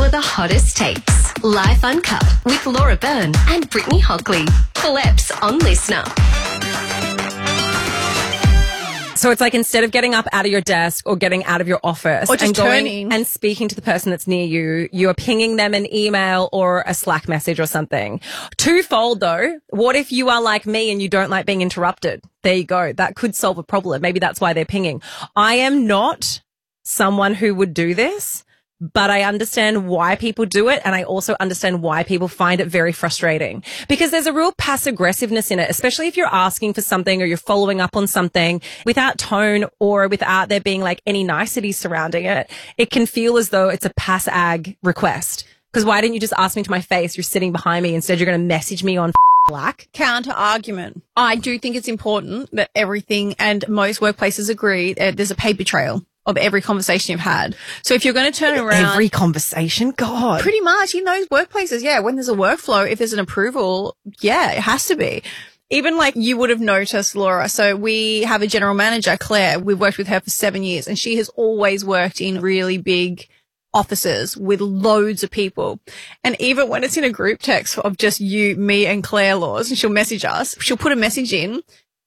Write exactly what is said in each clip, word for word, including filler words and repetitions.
the hottest takes. Life Uncut with Laura Byrne and Brittany Hockley. Fleps on Listener. So it's like instead of getting up out of your desk or getting out of your office or just and going turning. and speaking to the person that's near you, you're pinging them an email or a Slack message or something. Twofold though, what if you are like me and you don't like being interrupted? There you go. That could solve a problem. Maybe that's why they're pinging. I am not someone who would do this, but I understand why people do it, and I also understand why people find it very frustrating because there's a real passive aggressiveness in it, especially if you're asking for something or you're following up on something without tone or without there being like any niceties surrounding it. It can feel as though it's a pass ag request. Because why didn't you just ask me to my face? You're sitting behind me. Instead, you're going to message me on Slack. Counter argument. I do think it's important that everything, and most workplaces agree, that there's a paper trail of every conversation you've had. So if you're going to turn around... Every conversation? God. Pretty much. In those workplaces, yeah, when there's a workflow, if there's an approval, yeah, it has to be. Even like you would have noticed, Laura. So we have a general manager, Claire. We've worked with her for seven years and she has always worked in really big offices with loads of people. And even when it's in a group text of just you, me and Claire Laws, and she'll message us, she'll put a message in.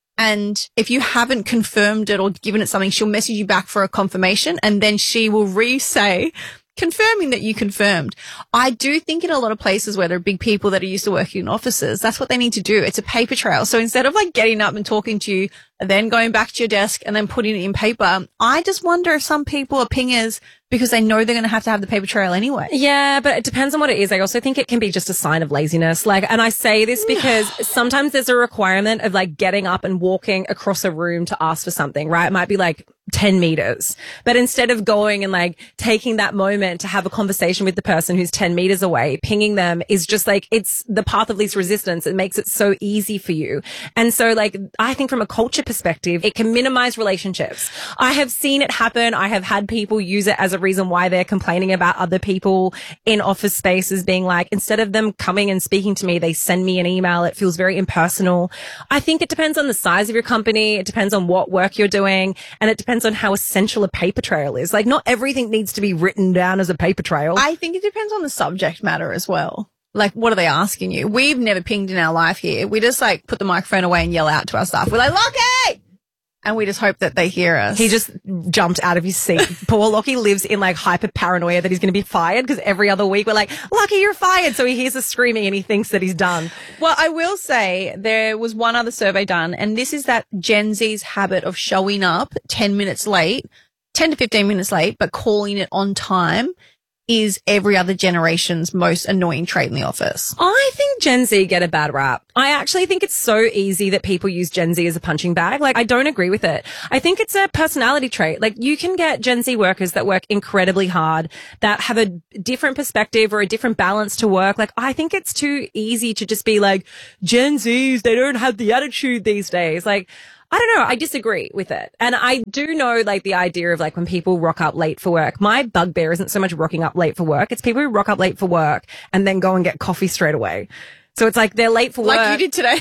And if you haven't confirmed it or given it something, she'll message you back for a confirmation and then she will re-say, confirming that you confirmed. I do think in a lot of places where there are big people that are used to working in offices, that's what they need to do. It's a paper trail. So instead of like getting up and talking to you and then going back to your desk and then putting it in paper, I just wonder if some people are pingers because they know they're going to have to have the paper trail anyway. Yeah, but it depends on what it is. I also think it can be just a sign of laziness. Like, and I say this because sometimes there's a requirement of like getting up and walking across a room to ask for something, right? It might be like ten meters, but instead of going and like taking that moment to have a conversation with the person who's ten meters away, pinging them is just like, it's the path of least resistance. It makes it so easy for you. And so like, I think from a culture perspective, it can minimize relationships. I have seen it happen. I have had people use it as a reason why they're complaining about other people in office spaces being like, instead of them coming and speaking to me, they send me an email. It feels very impersonal. I think it depends on the size of your company. It depends on what work you're doing. And it depends on how essential a paper trail is. Like not everything needs to be written down as a paper trail. I think it depends on the subject matter as well. Like, what are they asking you? We've never pinged in our life here. We just like put the microphone away and yell out to our staff. We're like, Lockie! And we just hope that they hear us. He just jumped out of his seat. Poor Lockie lives in like hyper paranoia that he's going to be fired because every other week we're like, Lockie, you're fired. So he hears us screaming and he thinks that he's done. Well, I will say there was one other survey done, and this is that Gen Z's habit of showing up ten minutes late, ten to fifteen minutes late, but calling it on time is every other generation's most annoying trait in the office. I think Gen Z get a bad rap. I actually think it's so easy that people use Gen Z as a punching bag. Like, I don't agree with it. I think it's a personality trait. Like, you can get Gen Z workers that work incredibly hard, that have a different perspective or a different balance to work. Like, I think it's too easy to just be like, Gen Zs, they don't have the attitude these days. Like, I don't know. I disagree with it. And I do know like the idea of like when people rock up late for work, my bugbear isn't so much rocking up late for work. It's people who rock up late for work and then go and get coffee straight away. So it's like they're late for work. Like you did today.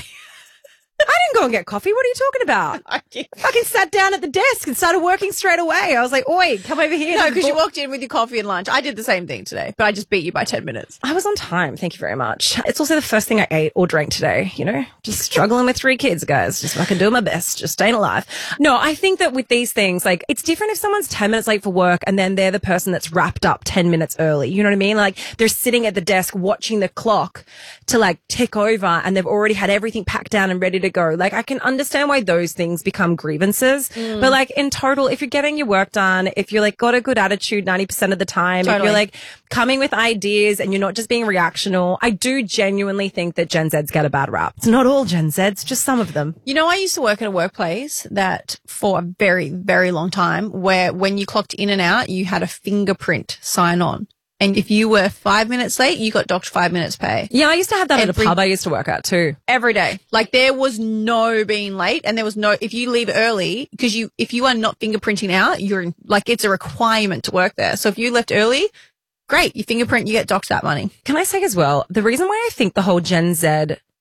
I didn't go and get coffee. What are you talking about? I fucking sat down at the desk and started working straight away. I was like, oi, come over here. No, because you walked in with your coffee and lunch. I did the same thing today, but I just beat you by ten minutes. I was on time. Thank you very much. It's also the first thing I ate or drank today, you know, just struggling with three kids, guys. Just fucking doing my best, just staying alive. No, I think that with these things, like it's different if someone's ten minutes late for work and then they're the person that's wrapped up ten minutes early. You know what I mean? Like they're sitting at the desk watching the clock to like tick over and they've already had everything packed down and ready to go. Like I can understand why those things become grievances. Mm. But like in total, if you're getting your work done, if you're like got a good attitude ninety percent of the time, totally. If you're like coming with ideas and you're not just being reactional, I do genuinely think that Gen Zs get a bad rap. It's not all Gen Zs, just some of them. You know, I used to work at a workplace that for a very, very long time where when you clocked in and out, you had a fingerprint sign on. And if you were five minutes late, you got docked five minutes pay. Yeah, I used to have that Every, at a pub I used to work at too. Every day. Like there was no being late and there was no, if you leave early, because you, if you are not fingerprinting out, you're in, like it's a requirement to work there. So if you left early, great, you fingerprint, you get docked that money. Can I say as well, the reason why I think the whole Gen Z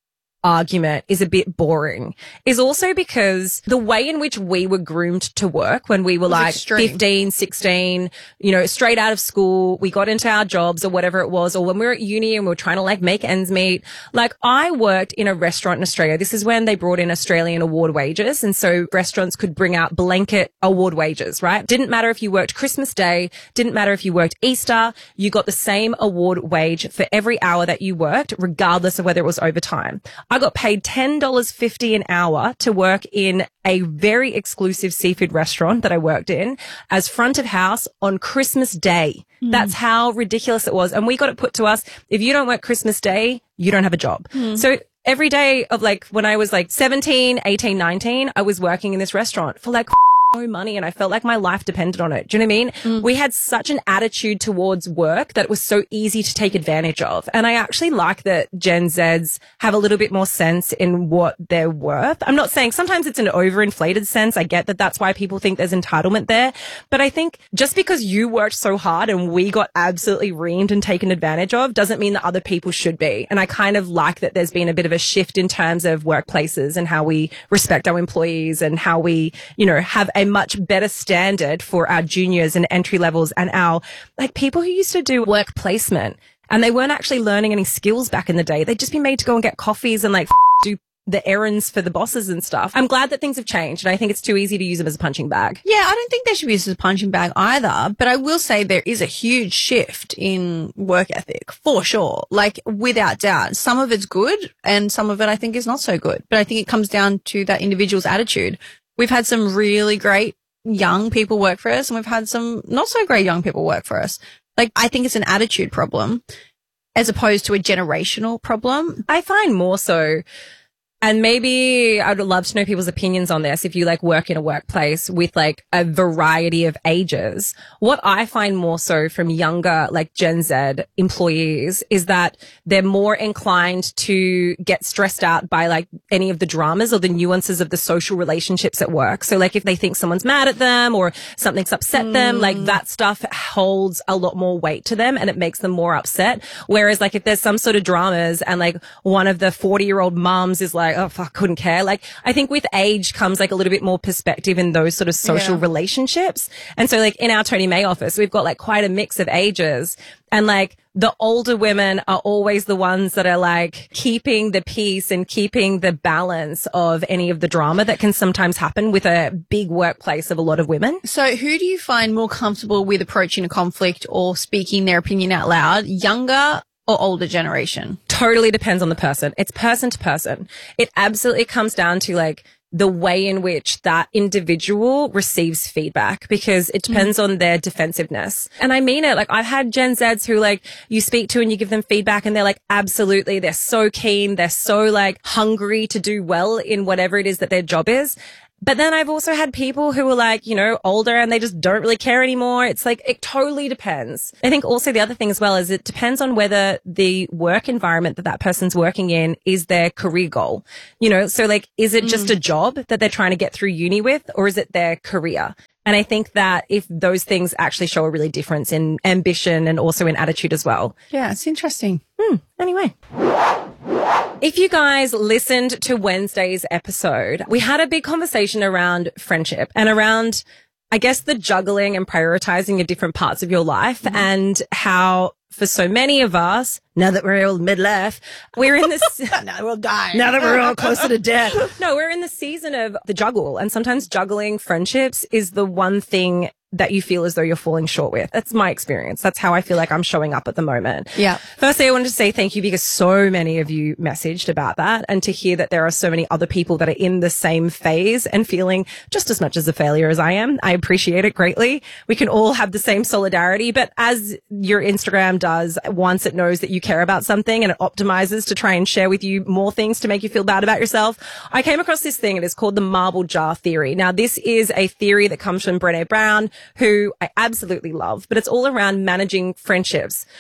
argument is a bit boring is also because the way in which we were groomed to work when we were like extreme. fifteen, sixteen, you know, straight out of school, we got into our jobs or whatever it was, or when we were at uni and we were trying to like make ends meet. Like I worked in a restaurant in Australia. This is when they brought in Australian award wages. And so restaurants could bring out blanket award wages, right? Didn't matter if you worked Christmas Day, didn't matter if you worked Easter, you got the same award wage for every hour that you worked, regardless of whether it was overtime. I got paid ten dollars fifty an hour to work in a very exclusive seafood restaurant that I worked in as front of house on Christmas Day. Mm. That's how ridiculous it was. And we got it put to us, if you don't work Christmas Day, you don't have a job. Mm. So every day of like when I was like seventeen, eighteen, nineteen, I was working in this restaurant for like no money and I felt like my life depended on it. Do you know what I mean? Mm. We had such an attitude towards work that it was so easy to take advantage of. And I actually like that Gen Zs have a little bit more sense in what they're worth. I'm not saying sometimes it's an overinflated sense. I get that that's why people think there's entitlement there. But I think just because you worked so hard and we got absolutely reamed and taken advantage of doesn't mean that other people should be. And I kind of like that there's been a bit of a shift in terms of workplaces and how we respect our employees and how we, you know, have a much better standard for our juniors and entry levels and our like people who used to do work placement and they weren't actually learning any skills back in the day. They'd just be made to go and get coffees and like do the errands for the bosses and stuff. I'm glad that things have changed and I think it's too easy to use them as a punching bag. Yeah, I don't think they should be used as a punching bag either, but I will say there is a huge shift in work ethic for sure. Like without doubt, some of it's good and some of it I think is not so good, but I think it comes down to that individual's attitude. We've had some really great young people work for us and we've had some not so great young people work for us. Like, I think it's an attitude problem as opposed to a generational problem. I find more so, and maybe I would love to know people's opinions on this if you like work in a workplace with like a variety of ages. What I find more so from younger like Gen Z employees is that they're more inclined to get stressed out by like any of the dramas or the nuances of the social relationships at work. So like if they think someone's mad at them or something's upset mm. them, like that stuff holds a lot more weight to them and it makes them more upset. Whereas like if there's some sort of dramas and like one of the forty year old moms is like, oh, fuck, couldn't care. Like, I think with age comes like a little bit more perspective in those sort of social yeah. relationships. And so like in our Tony May office, we've got like quite a mix of ages and like the older women are always the ones that are like keeping the peace and keeping the balance of any of the drama that can sometimes happen with a big workplace of a lot of women. So who do you find more comfortable with approaching a conflict or speaking their opinion out loud? Younger or older generation? Totally depends on the person. It's person to person. It absolutely comes down to like the way in which that individual receives feedback because it depends mm. on their defensiveness. And I mean it. Like I've had Gen Zs who like you speak to and you give them feedback and they're like, absolutely. They're so keen. They're so like hungry to do well in whatever it is that their job is. But then I've also had people who are like, you know, older and they just don't really care anymore. It's like, it totally depends. I think also the other thing as well is it depends on whether the work environment that that person's working in is their career goal. You know, so like, is it just mm. a job that they're trying to get through uni with or is it their career? And I think that if those things actually show a really difference in ambition and also in attitude as well. Yeah, it's interesting. Hmm. Anyway. If you guys listened to Wednesday's episode, we had a big conversation around friendship and around, I guess, the juggling and prioritizing of different parts of your life mm-hmm. and how for so many of us, now that we're all midlife, we're in this, now that we're all dying. Now that we're all closer to death. No, we're in the season of the juggle. And sometimes juggling friendships is the one thing that you feel as though you're falling short with. That's my experience. That's how I feel like I'm showing up at the moment. Yeah. Firstly, I wanted to say thank you because so many of you messaged about that and to hear that there are so many other people that are in the same phase and feeling just as much as a failure as I am. I appreciate it greatly. We can all have the same solidarity, but as your Instagram does, once it knows that you care about something and it optimizes to try and share with you more things to make you feel bad about yourself, I came across this thing. It is called the marble jar theory. Now, this is a theory that comes from Brené Brown, who I absolutely love, but it's all around managing friendships.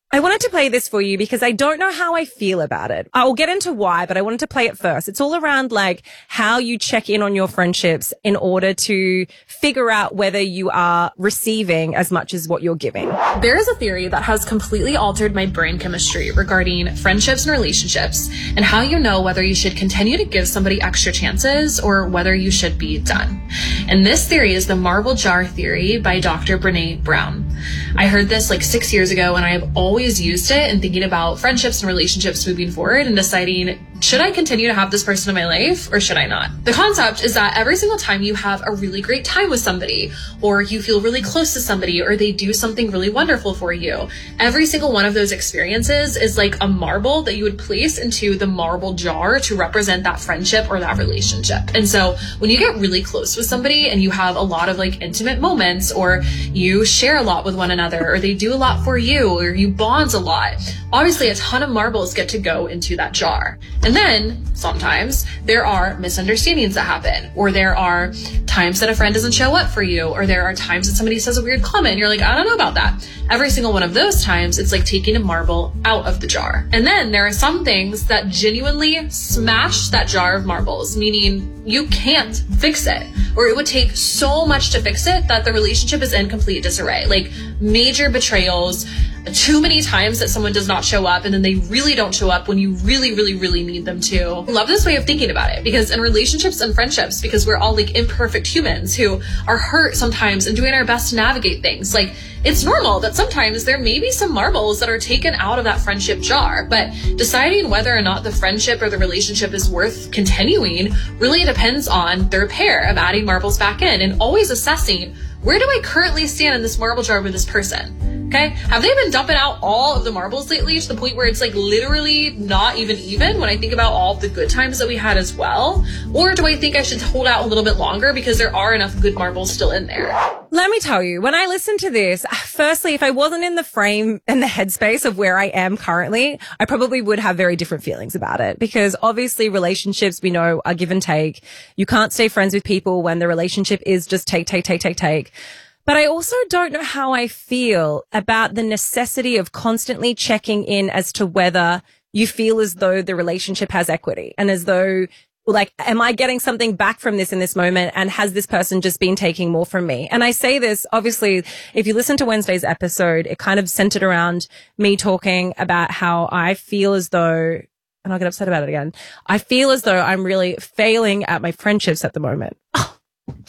I wanted to play this for you because I don't know how I feel about it. I will get into why, but I wanted to play it first. It's all around like how you check in on your friendships in order to figure out whether you are receiving as much as what you're giving. There is a theory that has completely altered my brain chemistry regarding friendships and relationships and how you know whether you should continue to give somebody extra chances or whether you should be done. And this theory is the marble jar theory by Doctor Brené Brown. I heard this like six years ago and I have always used it in thinking about friendships and relationships moving forward and deciding, should I continue to have this person in my life or should I not? The concept is that every single time you have a really great time with somebody, or you feel really close to somebody, or they do something really wonderful for you, every single one of those experiences is like a marble that you would place into the marble jar to represent that friendship or that relationship. And so when you get really close with somebody and you have a lot of like intimate moments, or you share a lot with one another, or they do a lot for you, or you bond a lot, obviously a ton of marbles get to go into that jar. And then sometimes there are misunderstandings that happen, or there are times that a friend doesn't show up for you, or there are times that somebody says a weird comment and you're like, I don't know about that. Every single one of those times, it's like taking a marble out of the jar. And then there are some things that genuinely smash that jar of marbles, meaning you can't fix it, or it would take so much to fix it that the relationship is in complete disarray. Like major betrayals, too many times that someone does not show up and then they really don't show up when you really, really, really need them to. I love this way of thinking about it because in relationships and friendships, because we're all like imperfect humans who are hurt sometimes and doing our best to navigate things, like it's normal that sometimes there may be some marbles that are taken out of that friendship jar, but deciding whether or not the friendship or the relationship is worth continuing really depends on the repair of adding marbles back in and always assessing, where do I currently stand in this marble jar with this person? Okay. Have they been dumping out all of the marbles lately to the point where it's like literally not even even when I think about all of the good times that we had as well? Or do I think I should hold out a little bit longer because there are enough good marbles still in there? Let me tell you, when I listened to this, firstly, if I wasn't in the frame and the headspace of where I am currently, I probably would have very different feelings about it because obviously relationships we know are give and take. You can't stay friends with people when the relationship is just take, take, take, take, take. But I also don't know how I feel about the necessity of constantly checking in as to whether you feel as though the relationship has equity and as though, like, am I getting something back from this in this moment? And has this person just been taking more from me? And I say this, obviously, if you listen to Wednesday's episode, it kind of centered around me talking about how I feel as though, and I'll get upset about it again, I feel as though I'm really failing at my friendships at the moment. Oh,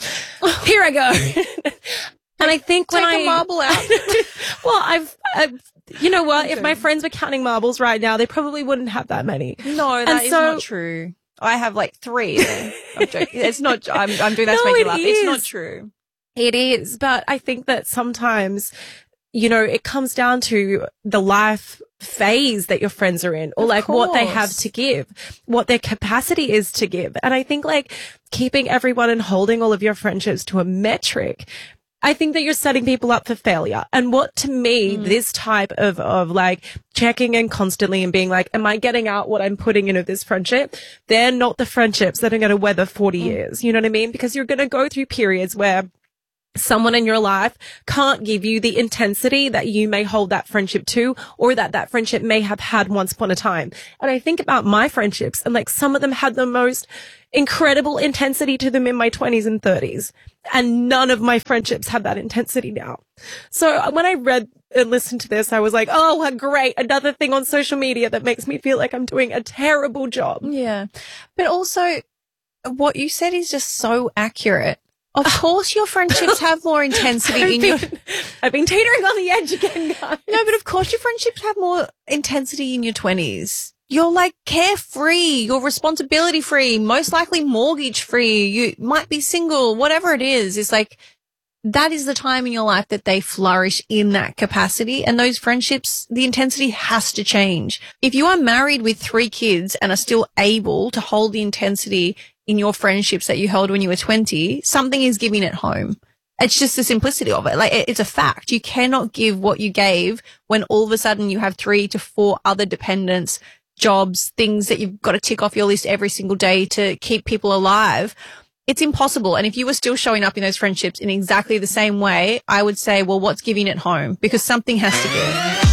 here I go. And I think when Take I a marble out. well, I've, I've, you know what? If my friends were counting marbles right now, they probably wouldn't have that many. No, that and is so, not true. I have like three. I'm joking. It's not. I'm, I'm doing that to No, make you it laugh. is. It's not true. It is, but I think that sometimes, you know, it comes down to the life phase that your friends are in, or Of like what they have course. to give, what their capacity is to give. And I think like keeping everyone and holding all of your friendships to a metric, I think that you're setting people up for failure. And what to me, mm. this type of, of like checking in constantly and being like, am I getting out what I'm putting into this friendship? They're not the friendships that are going to weather forty mm. years. You know what I mean? Because you're going to go through periods where someone in your life can't give you the intensity that you may hold that friendship to, or that that friendship may have had once upon a time. And I think about my friendships and like some of them had the most incredible intensity to them in my twenties and thirties. And none of my friendships have that intensity now. So when I read and listened to this, I was like, oh, great. Another thing on social media that makes me feel like I'm doing a terrible job. Yeah. But also what you said is just so accurate. Of course your friendships have more intensity I've in been, your... I've been teetering on the edge again, guys. No, but of course your friendships have more intensity in your twenties. You're like carefree, you're responsibility free, most likely mortgage free, you might be single, whatever it is. It's like, that is the time in your life that they flourish in that capacity. And those friendships, the intensity has to change. If you are married with three kids and are still able to hold the intensity in your friendships that you held when you were twenty, something is giving at home. It's just the simplicity of it. Like, it's a fact. You cannot give what you gave when all of a sudden you have three to four other dependents, jobs, things that you've got to tick off your list every single day to keep people alive. It's impossible. And if you were still showing up in those friendships in exactly the same way, I would say, well, what's giving at home? Because something has to give.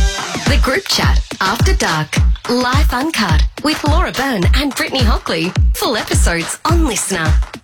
The Group Chat After Dark. Life Uncut with Laura Byrne and Brittany Hockley. Full episodes on Listener.